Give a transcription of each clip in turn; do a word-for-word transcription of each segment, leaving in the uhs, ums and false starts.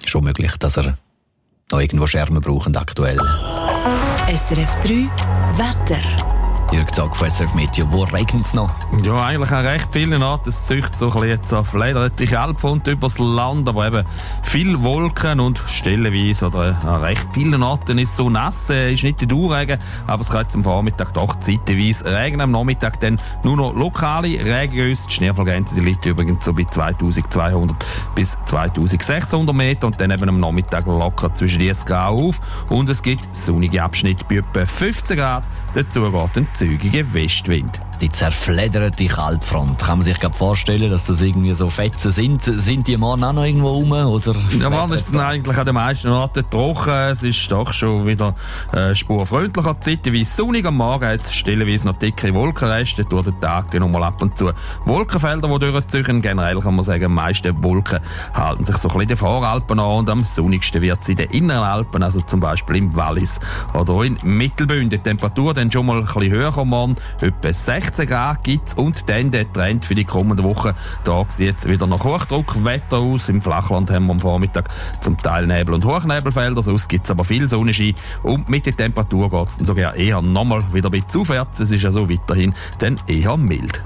schon möglich, dass er noch irgendwo Schermen braucht aktuell. S R F drei Wetter. Jürg Zack von S R F Meteo, wo regnet es noch? Ja, eigentlich an recht vielen Orten. Es zieht so ein bisschen jetzt auf lederliche Kalbfront übers Land, aber eben viel Wolken und stellenweise oder an recht vielen Orten ist es so nass. Es ist nicht der Dauerregen, aber es kann jetzt am Vormittag doch zeitweise regnen. Am Nachmittag dann nur noch lokale Regengüsse. Die Schneefallgrenze die liegt übrigens so bei zweitausendzweihundert bis zweitausendsechshundert Meter und dann eben am Nachmittag locker zwischen dreißig Grad auf und es gibt sonnige Abschnitte bei etwa fünfzehn Grad. Dazu geht ein zügiger Westwind. Die zerflederte Kaltfront. Kann man sich gerade vorstellen, dass das irgendwie so Fetzen sind? Sind die morgen auch noch irgendwo rum? Oder ja, morgen ist es eigentlich an den meisten Orten trocken. Es ist doch schon wieder äh, spurfreundlicher. Zeitweise sonnig am Morgen, jetzt stellenweise noch dicke Wolkenreste. Durch den Tag dann nochmal ab und zu Wolkenfelder, die durchziehen. Generell kann man sagen, die meisten Wolken halten sich so ein bisschen in den Voralpen an und am sonnigsten wird es in den inneren Alpen, also zum Beispiel im Wallis oder in Mittelbünden. Die Temperatur dann schon mal ein bisschen höher am Morgen, etwa sechzehn Grad gibt's und dann der Trend für die kommende Woche. Da sieht es wieder nach Hochdruckwetter aus. Im Flachland haben wir am Vormittag zum Teil Nebel- und Hochnebelfelder, sonst gibt es aber viel Sonnenschein und mit der Temperatur geht es dann sogar eher nochmal wieder ein bisschen aufwärts. Es ist also weiterhin dann eher mild.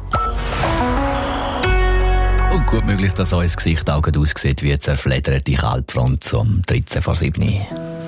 Und gut möglich, dass euer Gesicht auch aussieht wie eine zerflederte Kaltfront um dreizehn vor sieben.